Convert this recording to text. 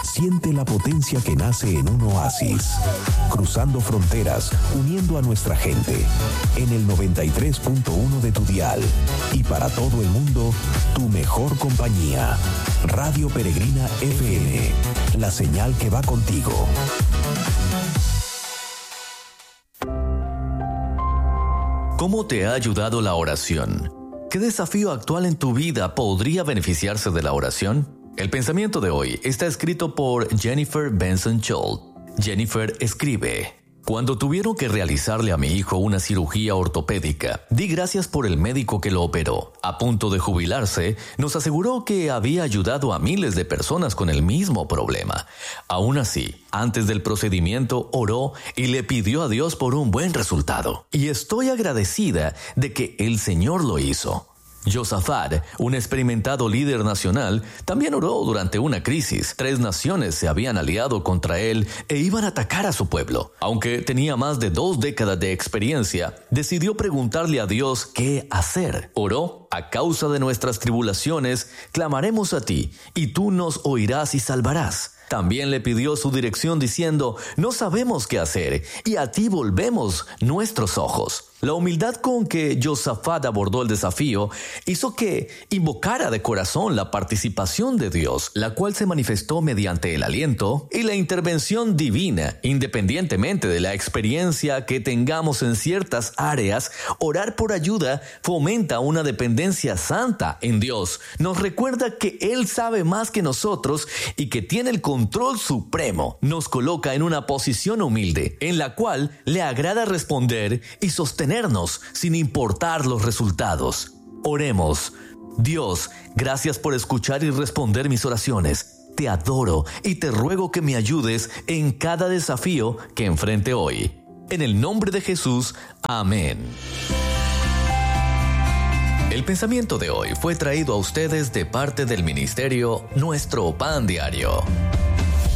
Siente la potencia que nace en un oasis, cruzando fronteras, uniendo a nuestra gente. En el 93.1 de tu dial y para todo el mundo, tu mejor compañía. Radio Peregrina FM, la señal que va contigo. ¿Cómo te ha ayudado la oración? ¿Qué desafío actual en tu vida podría beneficiarse de la oración? El pensamiento de hoy está escrito por Jennifer Benson Scholl. Jennifer escribe: cuando tuvieron que realizarle a mi hijo una cirugía ortopédica, di gracias por el médico que lo operó. A punto de jubilarse, nos aseguró que había ayudado a miles de personas con el mismo problema. Aún así, antes del procedimiento oró y le pidió a Dios por un buen resultado. Y estoy agradecida de que el Señor lo hizo. Josafat, un experimentado líder nacional, también oró durante una crisis. 3 naciones se habían aliado contra él e iban a atacar a su pueblo. Aunque tenía más de 2 décadas de experiencia, decidió preguntarle a Dios qué hacer. Oró: a causa de nuestras tribulaciones, clamaremos a ti, y tú nos oirás y salvarás. También le pidió su dirección diciendo: no sabemos qué hacer, y a ti volvemos nuestros ojos. La humildad con que Josafat abordó el desafío hizo que invocara de corazón la participación de Dios, la cual se manifestó mediante el aliento y la intervención divina. Independientemente de la experiencia que tengamos en ciertas áreas, orar por ayuda fomenta una dependencia santa en Dios. Nos recuerda que Él sabe más que nosotros y que tiene el control supremo. Nos coloca en una posición humilde, en la cual le agrada responder y sostenernos sin importar los resultados. Oremos. Dios, gracias por escuchar y responder mis oraciones. Te adoro y te ruego que me ayudes en cada desafío que enfrente hoy. En el nombre de Jesús, amén. El pensamiento de hoy fue traído a ustedes de parte del ministerio Nuestro Pan Diario.